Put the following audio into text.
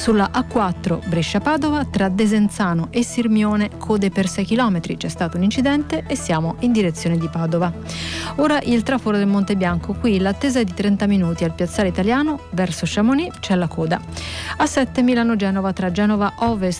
Sulla A4 Brescia-Padova tra Desenzano e Sirmione code per 6 km, c'è stato un incidente e siamo in direzione di Padova. Ora il traforo del Monte Bianco, qui l'attesa è di 30 minuti al piazzale Italiano verso Chamonix, c'è la coda. A7 Milano-Genova tra Genova Ovest